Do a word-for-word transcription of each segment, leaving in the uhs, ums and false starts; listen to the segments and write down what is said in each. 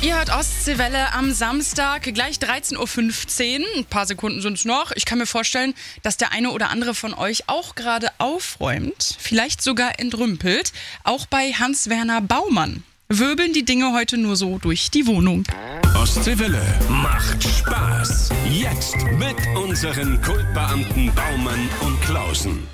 Ihr hört Ostseewelle am Samstag, gleich dreizehn Uhr fünfzehn. Ein paar Sekunden sind es noch. Ich kann mir vorstellen, dass der eine oder andere von euch auch gerade aufräumt, vielleicht sogar entrümpelt. Auch bei Hans-Werner Baumann wirbeln die Dinge heute nur so durch die Wohnung. Ostseewelle macht Spaß. Jetzt mit unseren Kultbeamten Baumann und Klausen.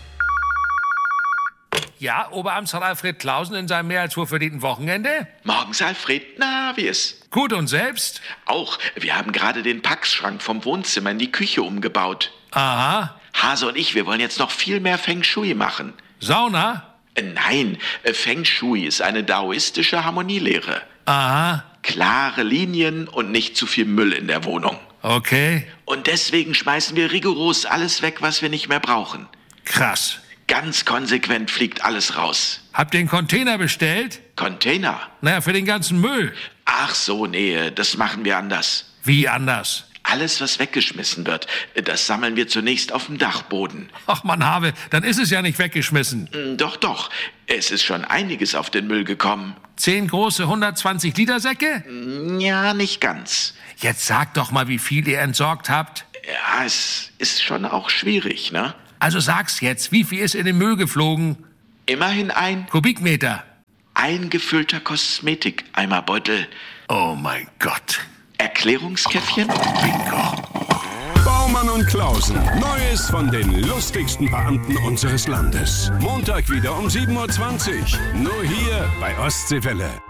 Ja, Oberamtsrat Alfred Klausen in seinem mehr als wohlverdienten Wochenende? Morgens, Alfred. Na, wie ist? Gut, und selbst? Auch. Wir haben gerade den Packschrank vom Wohnzimmer in die Küche umgebaut. Aha. Hase und ich, wir wollen jetzt noch viel mehr Feng Shui machen. Sauna? Äh, nein, äh, Feng Shui ist eine daoistische Harmonielehre. Aha. Klare Linien und nicht zu viel Müll in der Wohnung. Okay. Und deswegen schmeißen wir rigoros alles weg, was wir nicht mehr brauchen. Krass. Ganz konsequent fliegt alles raus. Habt ihr einen Container bestellt? Container? Naja, für den ganzen Müll. Ach so, nee, das machen wir anders. Wie anders? Alles, was weggeschmissen wird, das sammeln wir zunächst auf dem Dachboden. Ach man habe, dann ist es ja nicht weggeschmissen. Doch, doch. Es ist schon einiges auf den Müll gekommen. Zehn große hundertzwanzig Liter Säcke? Ja, nicht ganz. Jetzt sagt doch mal, wie viel ihr entsorgt habt. Ja, es ist schon auch schwierig, ne? Also sag's jetzt, wie viel ist in den Müll geflogen? Immerhin ein Kubikmeter. eingefüllter Kosmetikeimerbeutel. Oh mein Gott. Erklärungskäffchen? Bingo. Baumann und Klausen. Neues von den lustigsten Beamten unseres Landes. Montag wieder um sieben Uhr zwanzig. Nur hier bei Ostseewelle.